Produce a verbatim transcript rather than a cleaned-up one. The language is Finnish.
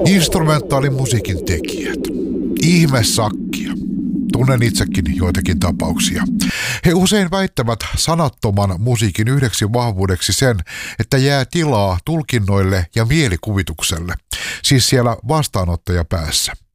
Instrumentaalimusiikin tekijät. Ihmesakkia. Tunnen itsekin joitakin tapauksia. He usein väittävät sanattoman musiikin yhdeksi vahvuudeksi sen, että jää tilaa tulkinnoille ja mielikuvitukselle, siis siellä vastaanottajapäässä.